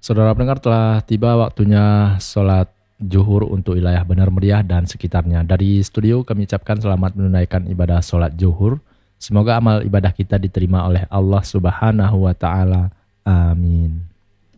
Saudara pendengar, telah tiba waktunya sholat zuhur untuk wilayah Benar Meriah dan sekitarnya. Dari studio kami ucapkan selamat menunaikan ibadah sholat zuhur. Semoga amal ibadah kita diterima oleh Allah Subhanahu wa Ta'ala. Amin.